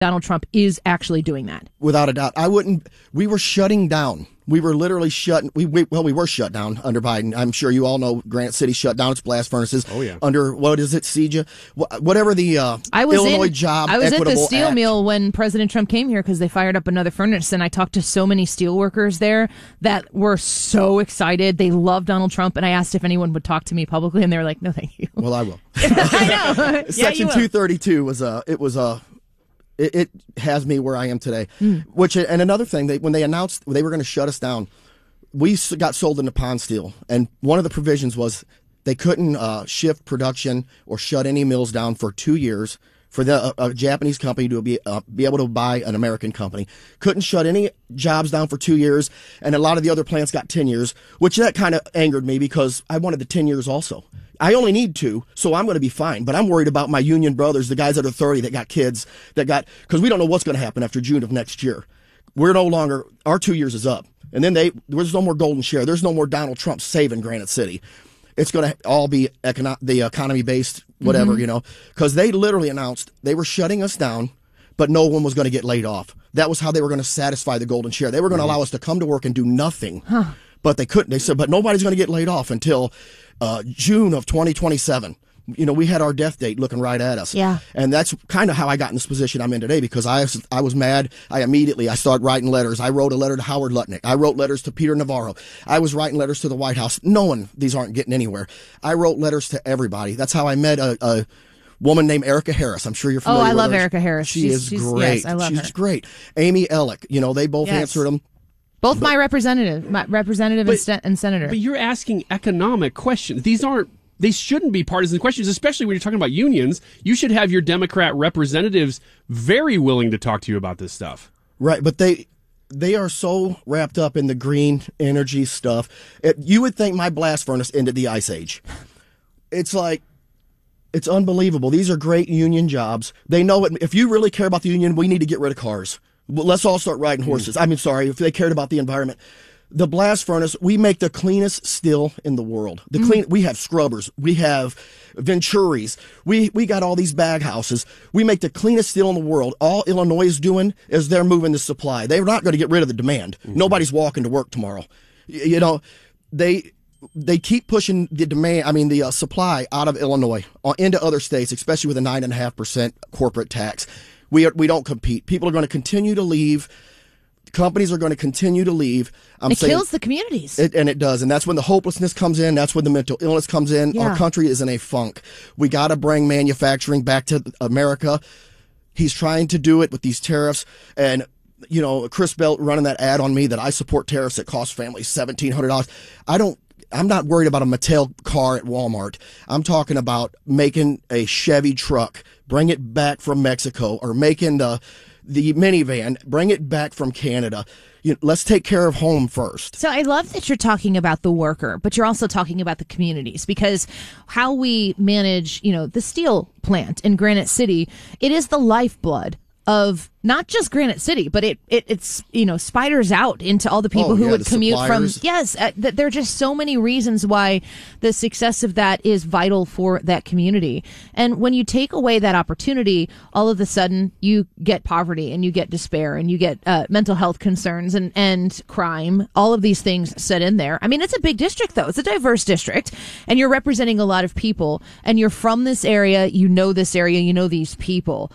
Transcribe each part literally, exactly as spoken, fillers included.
Donald Trump is actually doing that. Without a doubt. I wouldn't, we were shutting down. We were literally shut, we, we well, we were shut down under Biden. I'm sure you all know Granite City shut down its blast furnaces. Oh, yeah. Under, what is it, C J? Whatever the uh, I was Illinois in, Job I was at the Equitable steel Act. mill when President Trump came here because they fired up another furnace, and I talked to so many steel workers there that were so excited. They love Donald Trump, and I asked if anyone would talk to me publicly, and they were like, no, thank you. Well, I will. I know. Section yeah, two thirty-two was a, it was a, it, it has me where I am today. Mm. Which, and another thing, they, when they announced they were going to shut us down, we got sold into Pond Steel, and one of the provisions was they couldn't uh, shift production or shut any mills down for two years for the uh, a Japanese company to be uh, be able to buy an American company. Couldn't shut any jobs down for two years, and a lot of the other plants got ten years, which that kind of angered me because I wanted the ten years also. I only need two, so I'm going to be fine. But I'm worried about my union brothers, the guys that are thirty that got kids, that got, because we don't know what's going to happen after June of next year. We're no longer, our two years is up. And then they, there's no more golden share. There's no more Donald Trump saving Granite City. It's going to all be econo- the economy-based, whatever, mm-hmm. you know, because they literally announced they were shutting us down, but no one was going to get laid off. That was how they were going to satisfy the golden share. They were going to mm-hmm. allow us to come to work and do nothing, huh. but they couldn't. They said, but nobody's going to get laid off until uh, June of twenty twenty-seven. You know, we had our death date looking right at us. Yeah. And that's kind of how I got in this position I'm in today, because I, I was mad. I immediately, I started writing letters. I wrote a letter to Howard Lutnick. I wrote letters to Peter Navarro. I was writing letters to the White House, knowing these aren't getting anywhere. I wrote letters to everybody. That's how I met a, a woman named Erica Harris. I'm sure you're familiar with her. Oh, I with love her. Erica Harris. She she's, is she's, great. Yes, I love she's her. She's great. Amy Ellick, you know, they both yes. answered them. Both but, my representative, my representative but, and, st- and senator. But you're asking economic questions. These aren't, they shouldn't be partisan questions, especially when you're talking about unions. You should have your Democrat representatives very willing to talk to you about this stuff. Right, but they they are so wrapped up in the green energy stuff. It, you would think my blast furnace ended the ice age. It's like, it's unbelievable. These are great union jobs. They know it. If you really care about the union, we need to get rid of cars. Let's all start riding horses. Mm. I mean, sorry, if they cared about the environment. The blast furnace, we make the cleanest steel in the world. The clean, mm. we have scrubbers, we have Venturis, we we got all these bag houses. We make the cleanest steel in the world. All Illinois is doing is they're moving the supply. They're not going to get rid of the demand. Mm-hmm. Nobody's walking to work tomorrow. You, you know, they they keep pushing the demand. I mean, the uh, supply out of Illinois uh, into other states, especially with a nine and a half percent corporate tax. We are, we don't compete. People are going to continue to leave. Companies are going to continue to leave. I'm it saying, kills the communities. It, and it does. And that's when the hopelessness comes in. That's when the mental illness comes in. Yeah. Our country is in a funk. We got to bring manufacturing back to America. He's trying to do it with these tariffs. And, you know, Chris Belt running that ad on me that I support tariffs that cost families seventeen hundred dollars. I don't, I'm not worried about a Mattel car at Walmart. I'm talking about making a Chevy truck, bring it back from Mexico, or making the, the minivan, bring it back from Canada. You know, let's take care of home first. So I love that you're talking about the worker, but you're also talking about the communities, because how we manage, you know, the steel plant in Granite City, it is the lifeblood of not just Granite City, but it, it it's, you know, spiders out into all the people oh, who yeah, would commute suppliers. from. Yes, uh, th- there are just so many reasons why the success of that is vital for that community. And when you take away that opportunity, all of a sudden you get poverty and you get despair and you get uh, mental health concerns and, and crime, all of these things set in there. I mean, it's a big district, though. It's a diverse district, and you're representing a lot of people, and you're from this area. You know this area. You know these people.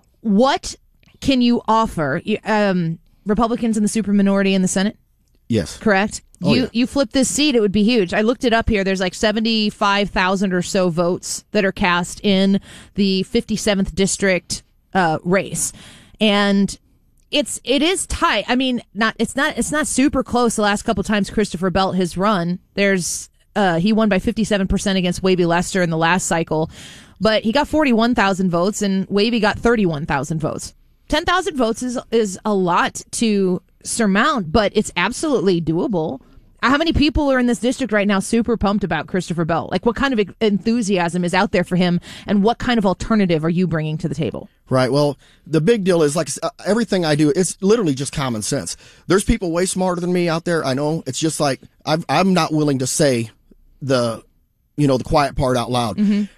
What can you offer? Um, Republicans in the superminority in the Senate? Yes. Correct? Oh, you yeah. you flip this seat, it would be huge. I looked it up here. There's like seventy-five thousand or so votes that are cast in the fifty-seventh district uh, race. And it's it is tight. I mean, not it's not it's not super close the last couple times Christopher Belt has run. There's uh, he won by fifty-seven percent against Wavy Lester in the last cycle. But he got forty-one thousand votes, and Wavy got thirty-one thousand votes. ten thousand votes is is a lot to surmount, but it's absolutely doable. How many people are in this district right now super pumped about Christopher Belt? Like, what kind of enthusiasm is out there for him, and what kind of alternative are you bringing to the table? Right. Well, the big deal is, like, uh, everything I do, it's literally just common sense. There's people way smarter than me out there. I know. It's just like I've, I'm not willing to say the, you know, the quiet part out loud. Mm-hmm.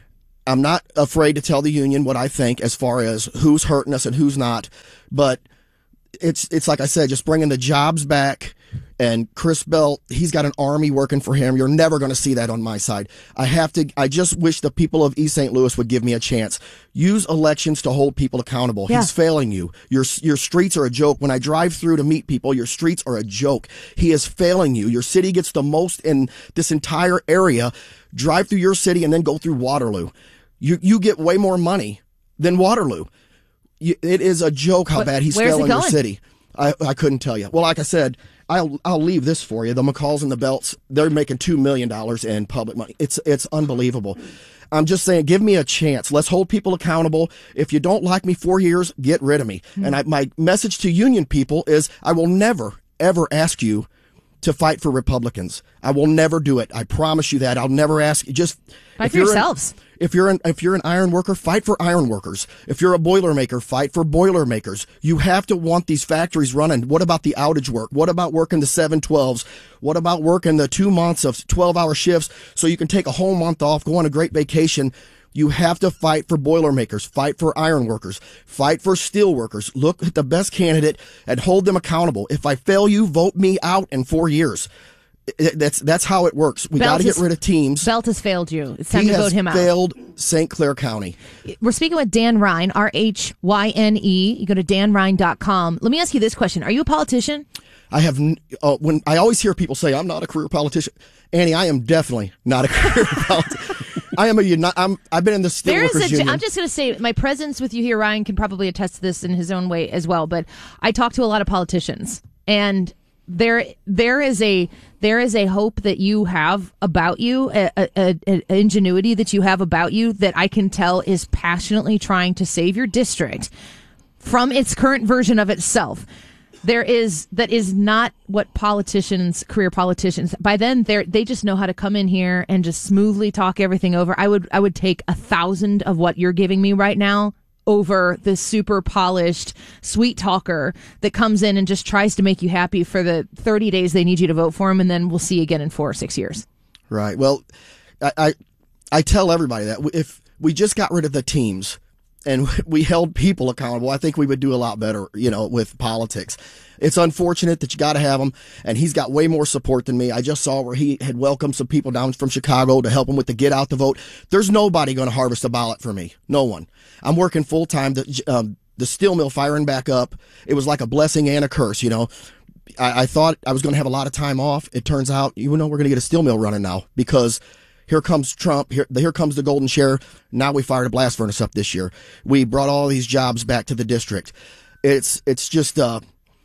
I'm not afraid to tell the union what I think as far as who's hurting us and who's not. But it's it's like I said, just bringing the jobs back. And Chris Belt, he's got an army working for him. You're never going to see that on my side. I have to. I just wish the people of East Saint Louis would give me a chance. Use elections to hold people accountable. Yeah. He's failing you. Your your streets are a joke. When I drive through to meet people, your streets are a joke. He is failing you. Your city gets the most in this entire area. Drive through your city and then go through Waterloo. You you get way more money than Waterloo. You, it is a joke how But bad he's where's it failing your going? city. I I couldn't tell you. Well, like I said, I'll I'll leave this for you. The McCalls and the Belts, they're making two million dollars in public money. It's it's unbelievable. I'm just saying, give me a chance. Let's hold people accountable. If you don't like me four years, get rid of me. Mm-hmm. And I, my message to union people is, I will never ever ask you to fight for Republicans. I will never do it. I promise you that. I'll never ask you. Just Fight if for you're an- yourselves. If you're an if you're an iron worker, fight for iron workers. If you're a boiler maker, fight for boiler makers. You have to want these factories running. What about the outage work? What about working the seven twelves? What about working the two months of twelve hour shifts so you can take a whole month off, go on a great vacation? You have to fight for boiler makers, fight for iron workers, fight for steel workers. Look at the best candidate and hold them accountable. If I fail you, vote me out in four years. It- That's that's how it works. We Belt got to get has- rid of teams. Belt has failed you. It's time He to has vote him out. failed Saint Clair County. We're speaking with Dan Ryan, R H Y N E. You go to dan ryan dot com. Let me ask you this question. Are you a politician? I have n- uh, when I always hear people say I'm not a career politician. Annie, I am definitely not a career politician. I am a uni- I'm I've been in the There is Steelworkers a. Union. I'm just going to say my presence with you here, Ryan, can probably attest to this in his own way as well. But I talk to a lot of politicians, and there there is a there is a hope that you have about you, a, a, a, a ingenuity that you have about you that I can tell is passionately trying to save your district from its current version of itself. There is that is not what politicians, career politicians. By then, they they just know how to come in here and just smoothly talk everything over. I would I would take a thousand of what you're giving me right now over the super polished sweet talker that comes in and just tries to make you happy for the thirty days they need you to vote for him, and then we'll see you again in four or six years. Right. Well, I, I I tell everybody that if we just got rid of the teams and we held people accountable, I think we would do a lot better, you know, with politics. It's unfortunate that you got to have him, and he's got way more support than me. I just saw where he had welcomed some people down from Chicago to help him with the get out the vote. There's nobody going to harvest a ballot for me. No one. I'm working full time. The, um, the steel mill firing back up. It was like a blessing and a curse, you know. I, I thought I was going to have a lot of time off. It turns out, you know, we're going to get a steel mill running now because here comes Trump. Here, here comes the golden share. Now we fired a blast furnace up this year. We brought all these jobs back to the district. It's it's just uh,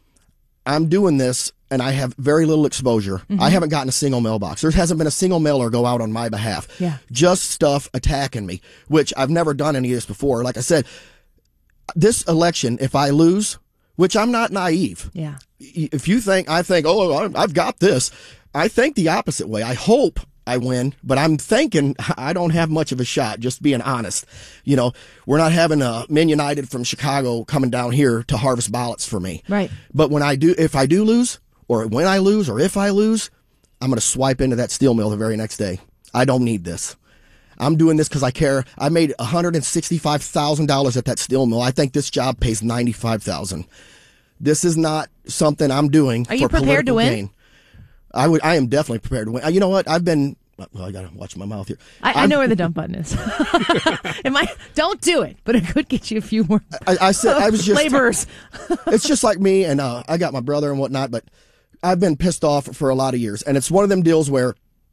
I'm doing this, and I have very little exposure. Mm-hmm. I haven't gotten a single mailbox. There hasn't been a single mailer go out on my behalf. Yeah. Just stuff attacking me, which I've never done any of this before. Like I said, this election, if I lose, which I'm not naive. Yeah. If you think, I think, oh, I've got this. I think the opposite way. I hope I win, but I'm thinking I don't have much of a shot, just being honest. You know, we're not having a Men United from Chicago coming down here to harvest ballots for me. Right. But when I do, if I do lose, or when I lose, or if I lose, I'm going to swipe into that steel mill the very next day. I don't need this. I'm doing this because I care. I made one hundred sixty-five thousand dollars at that steel mill. I think this job pays ninety-five thousand dollars. This is not something I'm doing Are for you prepared to political win? gain. I would. I am definitely prepared to win. You know what? I've been. Well, I gotta watch my mouth here. I, I know where the dump button is. It might, don't do it, but it could get you a few more I, I said I was just laborers. It's just like me, and uh, I got my brother and whatnot, but I've been pissed off for a lot of years, and it's one of them deals where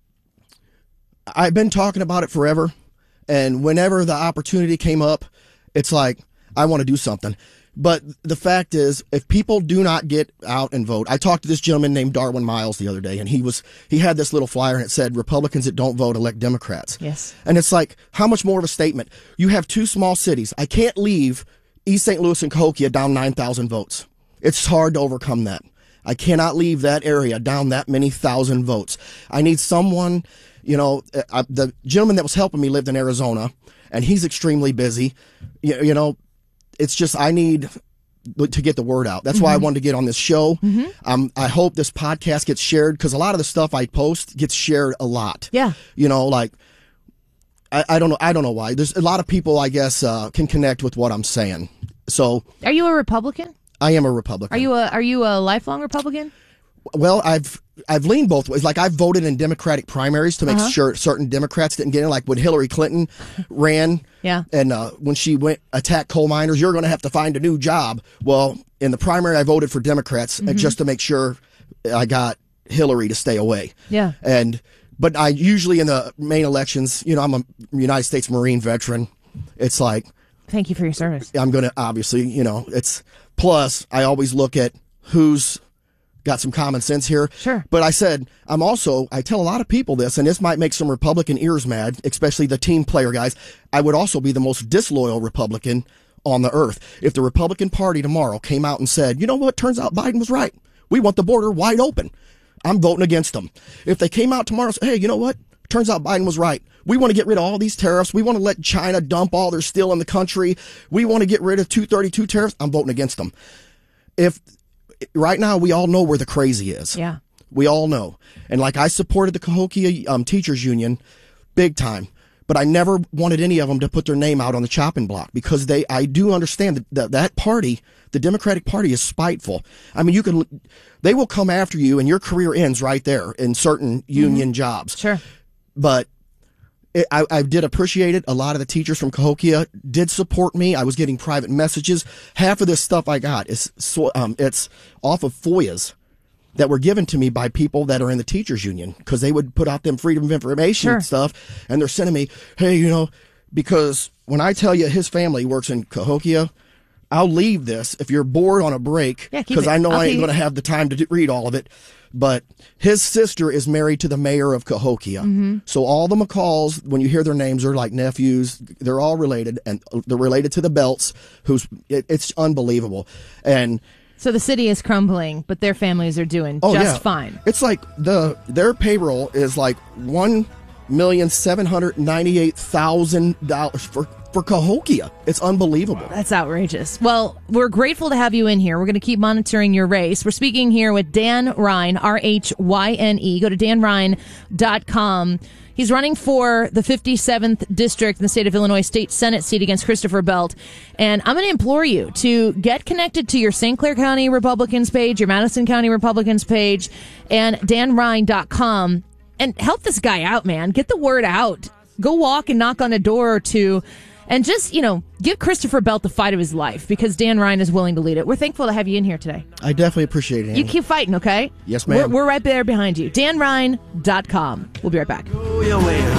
I've been talking about it forever, and whenever the opportunity came up, it's like I want to do something. But the fact is, if people do not get out and vote, I talked to this gentleman named Darwin Miles the other day, and he was he had this little flyer, and it said, Republicans that don't vote elect Democrats. Yes. And it's like, how much more of a statement? You have two small cities. I can't leave East Saint Louis and Cahokia down nine thousand votes. It's hard to overcome that. I cannot leave that area down that many thousand votes. I need someone, you know, I, the gentleman that was helping me lived in Arizona, and he's extremely busy. You, you know, it's just I need to get the word out. That's mm-hmm. why I wanted to get on this show. Mm-hmm. Um, I hope this podcast gets shared because a lot of the stuff I post gets shared a lot. Yeah. You know, like I, I don't know. I don't know why. There's a lot of people, I guess, uh, can connect with what I'm saying. So, are you a Republican? I am a Republican. Are you a Are you a lifelong Republican? Well, I've I've leaned both ways. Like I've voted in Democratic primaries to make Uh-huh. sure certain Democrats didn't get in. Like when Hillary Clinton ran, Yeah. and uh, when she went attacked coal miners, you're going to have to find a new job. Well, in the primary, I voted for Democrats Mm-hmm. just to make sure I got Hillary to stay away. Yeah. And but I usually in the main elections, you know, I'm a United States Marine veteran. It's like Thank you for your service. I'm going to obviously, you know, it's plus I always look at who's got some common sense here. Sure. But I said, I'm also, I tell a lot of people this, and this might make some Republican ears mad, especially the team player guys. I would also be the most disloyal Republican on the earth. If the Republican Party tomorrow came out and said, you know what, turns out Biden was right. We want the border wide open. I'm voting against them. If they came out tomorrow and said, hey, you know what, turns out Biden was right. We want to get rid of all these tariffs. We want to let China dump all their steel in the country. We want to get rid of two thirty-two tariffs. I'm voting against them. If right now we all know where the crazy is. Yeah. We all know. And like I supported the Cahokia um, Teachers Union big time, but I never wanted any of them to put their name out on the chopping block because they, I do understand that that, that party, the Democratic Party, is spiteful. I mean, you can, they will come after you and your career ends right there in certain union jobs. Sure. But it, I, I did appreciate it. A lot of the teachers from Cahokia did support me. I was getting private messages. Half of this stuff I got is so, um, it's off of F O I As that were given to me by people that are in the teachers union because they would put out them freedom of information Sure. stuff, and they're sending me, hey, you know, because when I tell you his family works in Cahokia, I'll leave this if you're bored on a break Yeah, keep because it. I know I'll I ain't keep- going to have the time to do, read all of it. But his sister is married to the mayor of Cahokia. Mm-hmm. So all the McCalls, when you hear their names, are like nephews. They're all related, and they're related to the Belts, who's it, it's unbelievable. And So the city is crumbling, but their families are doing oh just yeah, fine. It's like the their payroll is like one million seven hundred ninety eight thousand dollars for for Cahokia. It's unbelievable. That's outrageous. Well, we're grateful to have you in here. We're going to keep monitoring your race. We're speaking here with Dan Rhyne, R H Y N E. Go to dan rhyne dot com. He's running for the fifty-seventh district in the state of Illinois state Senate seat against Christopher Belt. And I'm going to implore you to get connected to your Saint Clair County Republicans page, your Madison County Republicans page, and dan rhyne dot com. And help this guy out, man. Get the word out. Go walk and knock on a door or two. And just, you know, give Christopher Belt the fight of his life because Dan Rhyne is willing to lead it. We're thankful to have you in here today. I definitely appreciate it, Annie. You keep fighting, okay? Yes, ma'am. We're, we're right there behind you. dan rhyne dot com. We'll be right back.